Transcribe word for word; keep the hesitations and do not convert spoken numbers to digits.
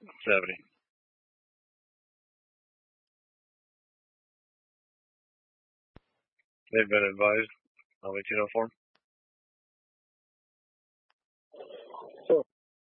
seventy. They've been advised. I'll let you know for 'em.